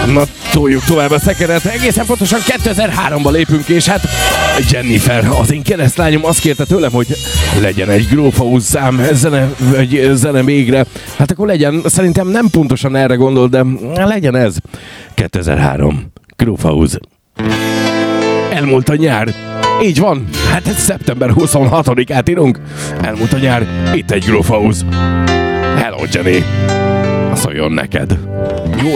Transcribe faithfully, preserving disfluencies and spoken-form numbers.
Na, toljuk tovább a szekeret. Egészen pontosan kétezer-háromba lépünk, és hát Jennifer, az én keresztlányom azt kérte tőlem, hogy legyen egy Groovehouse szám, zene, vagy zene végre. Hát akkor legyen, szerintem nem pontosan erre gondol, de legyen ez. kétezer-három. Groovehouse. Elmúlt a nyár. Így van. Hát ez szeptember huszonhatodikát írunk. Elmúlt a nyár. Itt egy Groovehouse. Hello, Jenny. Szóljon neked. Jó